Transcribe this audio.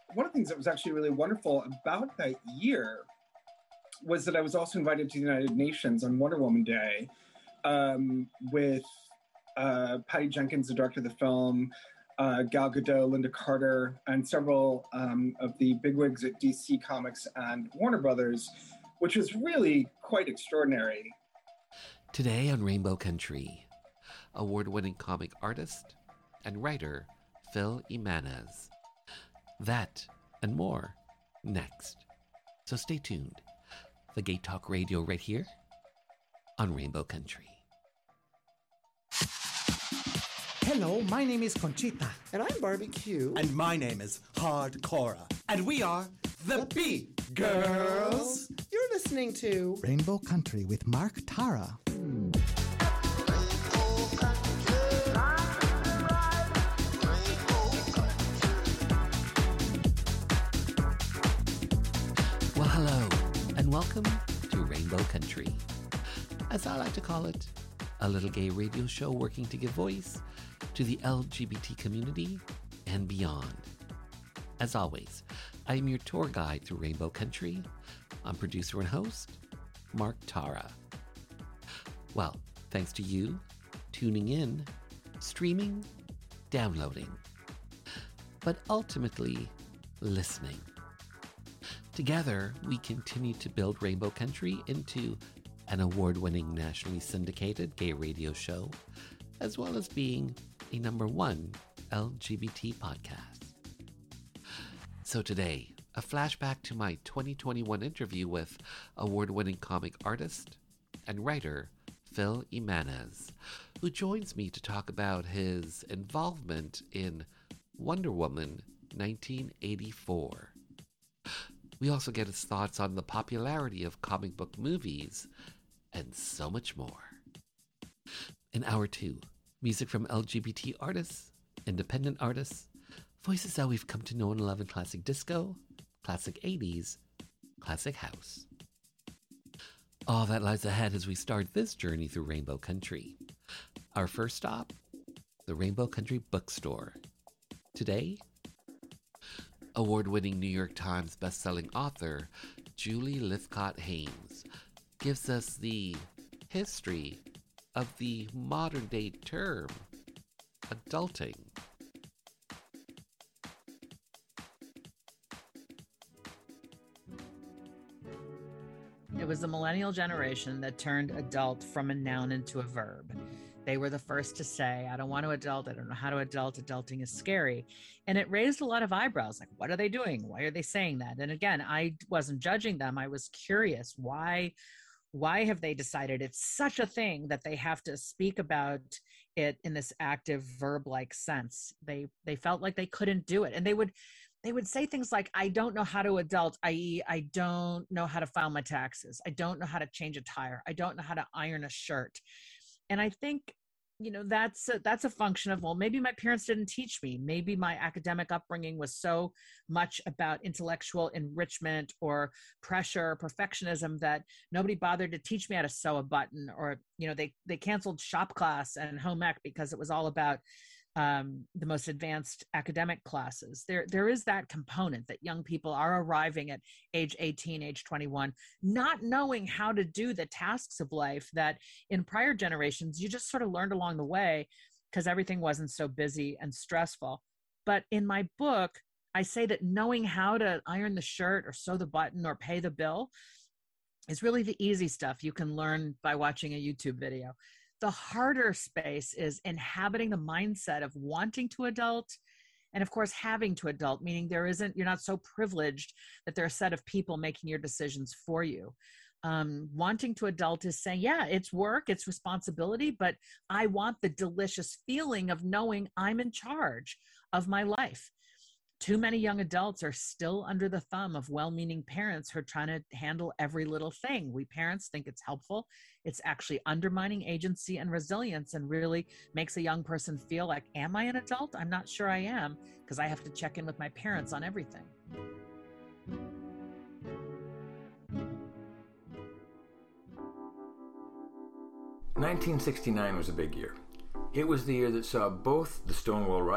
one of the things that was actually really wonderful about that year was that I was also invited to the United Nations on Wonder Woman Day with Patty Jenkins, the director of the film, Gal Gadot, Linda Carter, and several of the bigwigs at DC Comics and Warner Brothers, which was really quite extraordinary. Today on Rainbow Country, award-winning comic artist and writer Phil Jimenez. That and more next. So stay tuned. The Gay Talk Radio right here on Rainbow Country. Hello, my name is Conchita. And I'm Barbecue. And my name is Hardcora. And we are the Beat Girls. You're listening to Rainbow Country with Mark Tara. Well, hello, and welcome to Rainbow Country. As I like to call it, a little gay radio show working to give voice to the LGBT community and beyond. As always, I am your tour guide through Rainbow Country. I'm producer and host, Mark Tara. Well, thanks to you tuning in, streaming, downloading, but ultimately listening. Together, we continue to build Rainbow Country into an award-winning nationally syndicated gay radio show, as well as being a #1 LGBT podcast. So today, a flashback to my 2021 interview with award-winning comic artist and writer Phil Jimenez, who joins me to talk about his involvement in Wonder Woman 1984. We also get his thoughts on the popularity of comic book movies and so much more. In Hour 2, music from LGBT artists, independent artists, voices that we've come to know and love in classic disco, classic 80s, classic house. All that lies ahead as we start this journey through Rainbow Country. Our first stop, the Rainbow Country Bookstore. Today, award-winning New York Times bestselling author Julie Lythcott-Haims gives us the history of the modern-day term, adulting. It was the millennial generation that turned adult from a noun into a verb. They were the first to say, I don't want to adult. I don't know how to adult. Adulting is scary. And it raised a lot of eyebrows. Like, what are they doing? Why are they saying that? And again, I wasn't judging them. I was curious. Why have they decided it's such a thing that they have to speak about it in this active verb-like sense? They felt like they couldn't do it. And they would say things like, I don't know how to adult, i.e. I don't know how to file my taxes. I don't know how to change a tire. I don't know how to iron a shirt. And I think, that's a function of, well, maybe my parents didn't teach me. Maybe my academic upbringing was so much about intellectual enrichment or pressure or perfectionism that nobody bothered to teach me how to sew a button, or, they canceled shop class and home ec because it was all about the most advanced academic classes. There is that component that young people are arriving at age 18, age 21, not knowing how to do the tasks of life that in prior generations, you just sort of learned along the way because everything wasn't so busy and stressful. But in my book, I say that knowing how to iron the shirt or sew the button or pay the bill is really the easy stuff you can learn by watching a YouTube video. The harder space is inhabiting the mindset of wanting to adult and, of course, having to adult, meaning you're not so privileged that there are a set of people making your decisions for you. Wanting to adult is saying, yeah, it's work, it's responsibility, but I want the delicious feeling of knowing I'm in charge of my life. Too many young adults are still under the thumb of well-meaning parents who are trying to handle every little thing. We parents think it's helpful. It's actually undermining agency and resilience and really makes a young person feel like, am I an adult? I'm not sure I am, because I have to check in with my parents on everything. "1969 was a big year. It was the year that saw both the Stonewall